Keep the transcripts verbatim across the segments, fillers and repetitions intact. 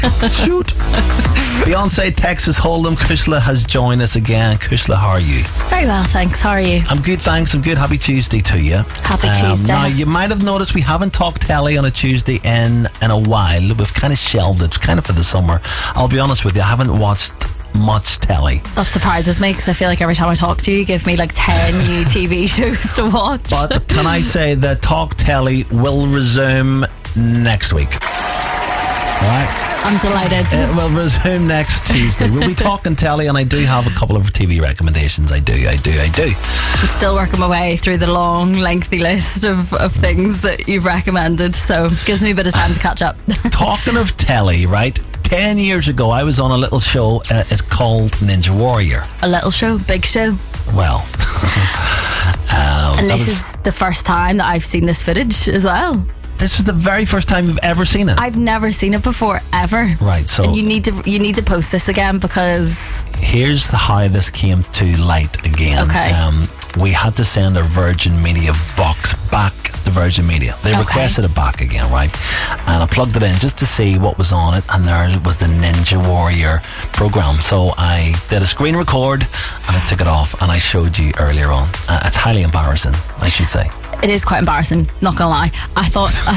Shoot. Beyonce, Texas Hold'em. Kushla has joined us again. Kushla, how are you? Very well, thanks. How are you? I'm good, thanks. I'm good. Happy Tuesday to you. Happy Tuesday. Now, you might have noticed we haven't talked telly on a Tuesday in, in a while. We've kind of shelved it, kind of for the summer. I'll be honest with you, I haven't watched much telly. That surprises me because I feel like every time I talk to you, you give me like ten new T V shows to watch. But can I say that Talk Telly will resume next week? All right. I'm delighted. It will resume next Tuesday. We'll be talking telly, and I do have a couple of T V recommendations. I do, I do, I do. I'm still working my way through the long, lengthy list of, of things that you've recommended, so it gives me a bit of time to catch up. Talking of telly, right? Ten years ago, I was on a little show. Uh, it's called Ninja Warrior. A little show, big show. Well, um, and this was, is the first time that I've seen this footage as well. This was the very first time you've ever seen it. I've never seen it before, ever. Right, so and you need to you need to post this again because here's how this came to light again. Okay. Um, we had to send our Virgin Media box back to Virgin Media. They Okay. requested it back again, right? And I plugged it in just to see what was on it, and there was the Ninja Warrior program. So I did a screen record and I took it off and I showed you earlier on. Uh, it's highly embarrassing, I should say. it is quite embarrassing, not gonna lie. I thought I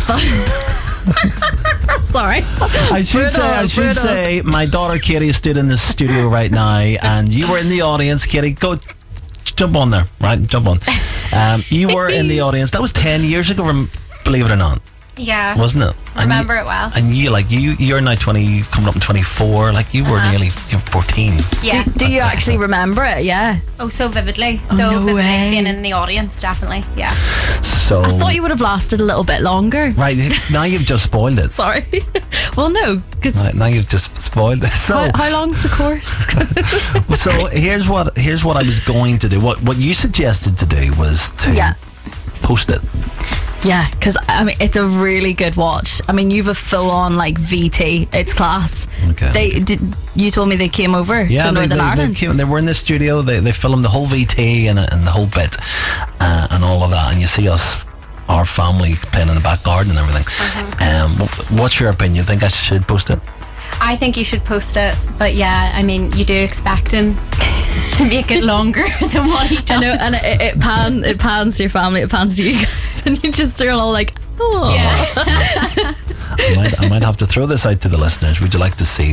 thought sorry. I should Brutal, say I should brutal. say my daughter Katie stood in the studio right now and you were in the audience. Katie, go jump on there, right? Jump on. Um, you were in the audience. That was ten years ago, rem- believe it or not. Yeah. Wasn't it? And Remember you, it well. And you, like, you, you're now twenty, coming up in twenty-four. Like, you were Uh-huh. nearly you're fourteen. Yeah. Do, do you actually remember it? Yeah. Oh, so vividly. Oh, so no vividly. way. Being in the audience, definitely. Yeah. So I thought you would have lasted a little bit longer. right now you've just spoiled it. Sorry. Well, no, because Right, now you've just spoiled it. So, how, how long's the course? so here's what here's what I was going to do. What what you suggested to do was to Yeah. post it. Yeah, because I mean it's a really good watch. I mean you've a full on like V T. It's class. Okay. They did. You told me they came over Yeah, to they, Northern they, Ireland. they, came, they were in the studio. They they filmed the whole V T and, and the whole bit uh, and all of that. And you see us, our family, playing in the back garden and everything. Uh-huh. Um, wh- what's your opinion? You think I should post it? I think you should post it. But yeah, I mean, you do expect him to make it longer than what he does. I know, and it, it pan it pans to your family, it pans to you guys, and you just are all like, oh. Yeah. I might I might have to throw this out to the listeners. Would you like to see